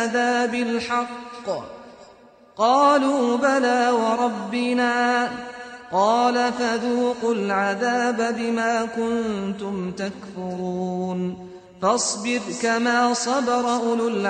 هذا بالحق؟ قالوا بلى وربنا. قال فذوقوا العذاب بما كنتم تكفرون. فاصبر كما صبر أولو العزم